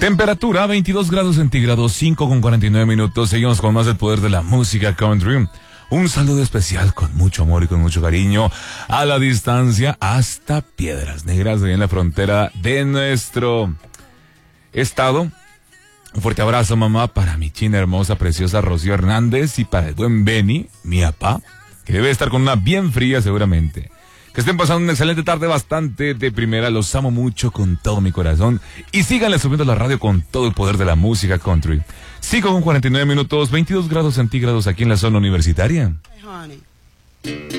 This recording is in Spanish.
Temperatura 22 grados centígrados, 5:49. Seguimos con más del poder de la música country. Un saludo especial con mucho amor y con mucho cariño a la distancia hasta Piedras Negras, ahí en la frontera de nuestro estado. Un fuerte abrazo, mamá, para mi china hermosa, preciosa Rocío Hernández y para el buen Benny, mi papá, que debe estar con una bien fría seguramente. Que estén pasando una excelente tarde, bastante de primera. Los amo mucho con todo mi corazón. Y síganle subiendo la radio con todo el poder de la música country. 5:49, 22 grados centígrados aquí en la zona universitaria. Hey, honey.